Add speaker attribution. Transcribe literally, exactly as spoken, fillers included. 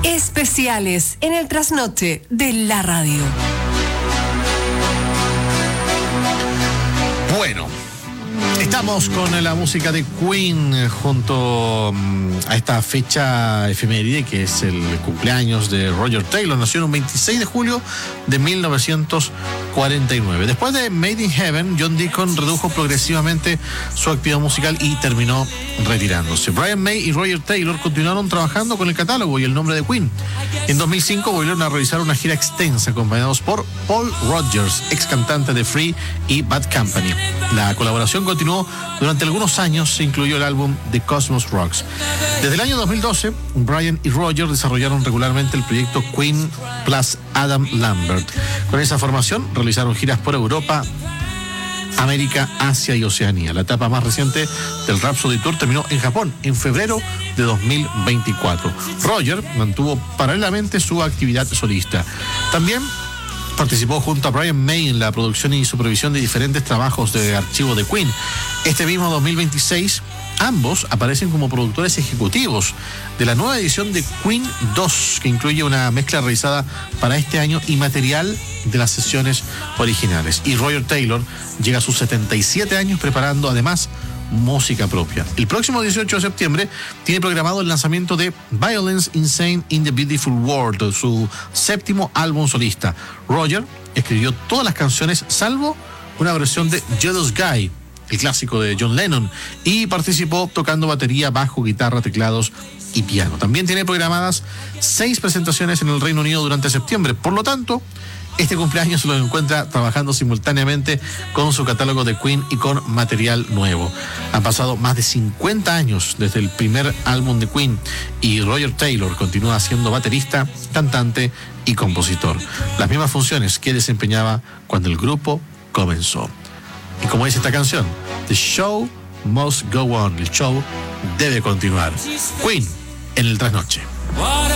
Speaker 1: Especiales en el trasnoche de la radio.
Speaker 2: Bueno, estamos con la música de Queen junto a esta fecha efeméride que es el cumpleaños de Roger Taylor. Nació en un veintiséis de julio de mil novecientos cuarenta y nueve. Después de Made in Heaven, John Deacon redujo progresivamente su actividad musical y terminó retirándose. Brian May y Roger Taylor continuaron trabajando con el catálogo y el nombre de Queen. En dos mil cinco volvieron a realizar una gira extensa acompañados por Paul Rodgers, ex cantante de Free y Bad Company. La colaboración continuó durante algunos años, se incluyó el álbum The Cosmos Rocks. Desde el año dos mil doce, Brian y Roger desarrollaron regularmente el proyecto Queen plus Adam Lambert. Con esa formación realizaron giras por Europa, América, Asia y Oceanía. La etapa más reciente del Rhapsody Tour terminó en Japón en febrero de dos mil veinticuatro. Roger mantuvo paralelamente su actividad solista. También participó junto a Brian May en la producción y supervisión de diferentes trabajos de archivo de Queen. Este mismo dos mil veintiséis, ambos aparecen como productores ejecutivos de la nueva edición de Queen dos, que incluye una mezcla realizada para este año y material de las sesiones originales. Y Roger Taylor llega a sus setenta y siete años preparando además música propia. El próximo dieciocho de septiembre tiene programado el lanzamiento de Violence Insane in the Beautiful World, su séptimo álbum solista. Roger escribió todas las canciones salvo una versión de Jealous Guy, el clásico de John Lennon, y participó tocando batería, bajo, guitarra, teclados y piano. También tiene programadas seis presentaciones en el Reino Unido durante septiembre. Por lo tanto, este cumpleaños lo encuentra trabajando simultáneamente con su catálogo de Queen y con material nuevo. Han pasado más de cincuenta años desde el primer álbum de Queen y Roger Taylor continúa siendo baterista, cantante y compositor. Las mismas funciones que desempeñaba cuando el grupo comenzó. Y como dice esta canción, The show must go on. El show debe continuar. Queen en el trasnoche.